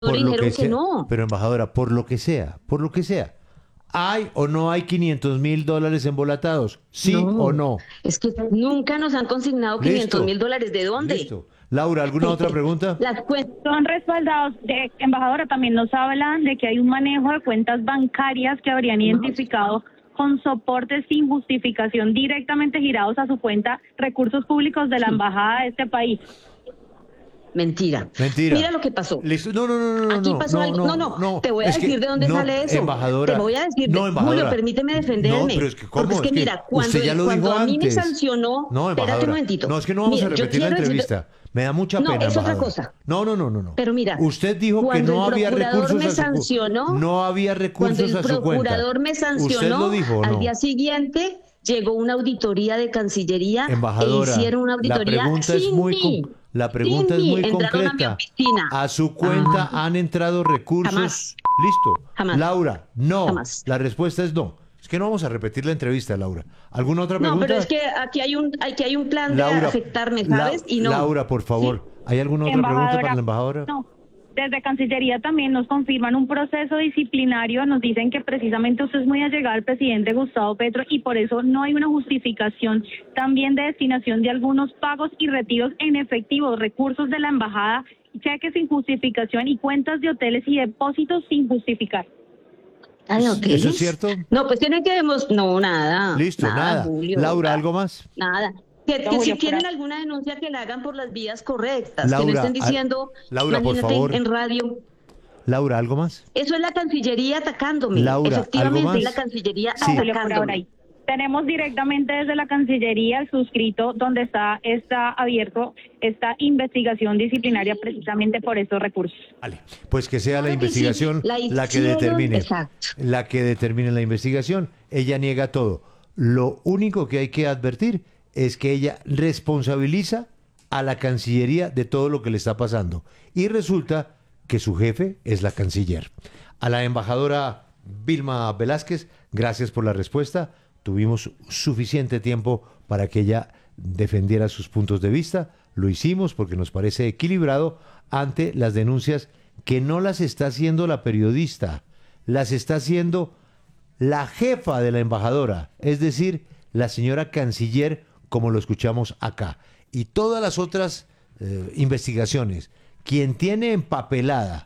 por y lo que dijeron que sea, no. pero embajadora, por lo que sea, ¿hay o no hay $500.000 embolatados? ¿Sí o No, no? es que nunca nos han consignado 500 mil Listo, dólares. ¿De dónde? listo. Laura, ¿alguna otra pregunta? Las cuentas. Son respaldados. De embajadora, también nos hablan de que hay un manejo de cuentas bancarias que habrían identificado con soportes sin justificación directamente girados a su cuenta recursos públicos de la embajada de este país. Mentira. Mentira. Mira lo que pasó. Listo. No, no, no, no, Aquí no, pasó no, algo. no, No, no. te voy a Es que decir de dónde no, sale eso. embajadora. Te voy a decir. No, Julio, embajadora. permíteme No, defenderme. pero es que Porque ¿cómo? es que Es que mira, cuando, usted ya lo dijo cuando a mí me antes. sancionó. No, Espérate embajadora. un momentito. No, es que no vamos Mira, a yo repetir la quiero decirte- entrevista. Me da mucha No, pena, es otra embajadora. cosa. No, no, no, no, no. Pero mira, Usted dijo que cuando no el había procurador recursos me a su sancionó, no había cuando recursos el a su cuenta. procurador me ¿Usted lo sancionó, dijo o al no? día siguiente llegó una auditoría de Cancillería e Embajadora, hicieron una auditoría sin mí. la pregunta es Sin mí. muy Entraron a mi concreta. oficina. A su cuenta han entrado recursos. Jamás. Listo. Jamás. Laura, no. Jamás. La respuesta es no. Es que no vamos a repetir la entrevista, Laura. ¿Alguna otra pregunta? No, pero es que aquí hay un plan de Laura, afectarme, ¿sabes? Y no. Laura, por favor. ¿Hay alguna otra pregunta para la embajadora? No. Desde Cancillería también nos confirman un proceso disciplinario, nos dicen que precisamente usted es muy allegado al presidente Gustavo Petro y por eso no hay una justificación también de destinación de algunos pagos y retiros en efectivo, recursos de la embajada, cheques sin justificación y cuentas de hoteles y depósitos sin justificar. Ay, hoteles. ¿Eso es cierto? No, pues tienen que demostrar. No, nada. Listo, nada. Julio, Laura, nada. ¿algo más? Nada. Que Julio, si por tienen ahí. alguna denuncia que la hagan por las vías correctas, que no Laura, estén diciendo, Laura, por imagínate, favor. en radio. Laura, ¿algo más? Eso es la Cancillería atacándome. Laura, Efectivamente, ¿algo es la más? Cancillería Sí. Julio, por ahora atacándome. ahí. Tenemos directamente desde la Cancillería el suscrito donde está abierto esta investigación disciplinaria precisamente por estos recursos. Vale, pues que sea la Claro que sí, investigación la la que hicieron, determine. exacto. La que determine la investigación. Ella niega todo. Lo único que hay que advertir es que ella responsabiliza a la Cancillería de todo lo que le está pasando. Y resulta que su jefe es la canciller. A la embajadora Vilma Velázquez, gracias por la respuesta. Tuvimos suficiente tiempo para que ella defendiera sus puntos de vista. Lo hicimos porque nos parece equilibrado ante las denuncias que no las está haciendo la periodista, las está haciendo la jefa de la embajadora, es decir, la señora canciller, como lo escuchamos acá. Y todas las otras investigaciones, quien tiene empapelada,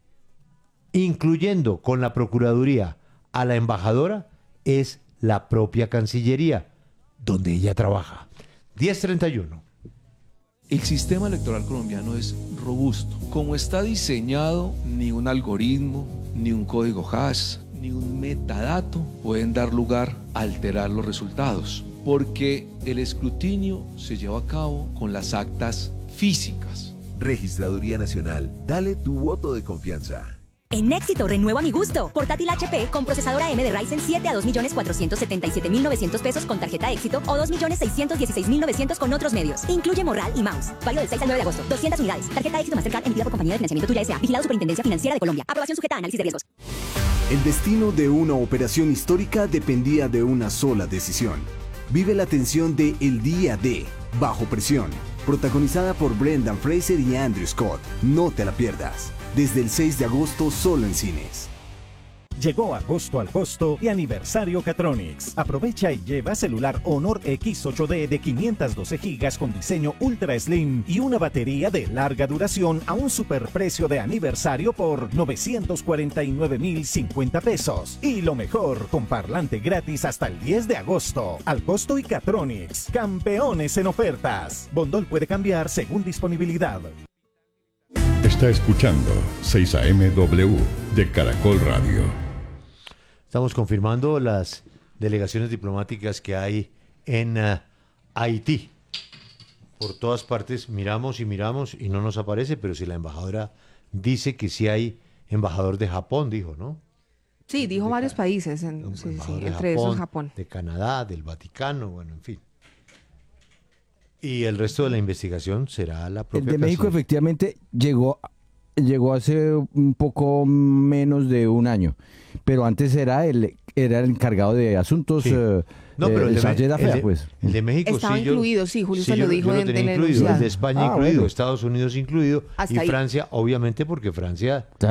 incluyendo con la Procuraduría, a la embajadora, es la propia Cancillería, donde ella trabaja. 10:31. El sistema electoral colombiano es robusto. Como está diseñado, ni un algoritmo, ni un código hash, ni un metadato pueden dar lugar a alterar los resultados, porque el escrutinio se lleva a cabo con las actas físicas. Registraduría Nacional, dale tu voto de confianza. En Éxito renuevo a mi gusto. Portátil HP con procesador AM de Ryzen 7 a 2.477.900 pesos con tarjeta Éxito o 2.616.900 con otros medios. Incluye morral y mouse. Válido del 6 al 9 de agosto. 200 unidades. Tarjeta Éxito Mastercard emitida por Compañía de Financiamiento Tuya S.A. Vigilado Superintendencia Financiera de Colombia. Aprobación sujeta a análisis de riesgos. El destino de una operación histórica dependía de una sola decisión. Vive la tensión de El Día D, Bajo Presión, protagonizada por Brendan Fraser y Andrew Scott. No te la pierdas. Desde el 6 de agosto solo en cines. Llegó agosto al costo y aniversario Catronics. Aprovecha y lleva celular Honor X8D de 512 GB con diseño Ultra Slim y una batería de larga duración a un superprecio de aniversario por 949.050 pesos. Y lo mejor, con parlante gratis hasta el 10 de agosto. Al costo y Catronics, campeones en ofertas. Bondol puede cambiar según disponibilidad. Está escuchando 6am de Caracol Radio. Estamos confirmando las delegaciones diplomáticas que hay en Haití. Por todas partes miramos y no nos aparece, pero si la embajadora dice que sí hay embajador de Japón, dijo, ¿no? Sí, dijo varios países, entre esos Japón. De Canadá, del Vaticano, bueno, en fin. Y el resto de la investigación será la propia El de México Cancillería. efectivamente llegó hace un poco menos de un año, pero antes era el encargado de asuntos Sí. No, pero el de, Sánchez era fea, el de- pues. el de México Estaba sí, yo- incluido, sí, Julio se lo yo dijo lo en tenía el incluido, el enunciado. de España Ah, incluido, bueno. Estados Unidos incluido Hasta y ahí. Francia, obviamente, porque Francia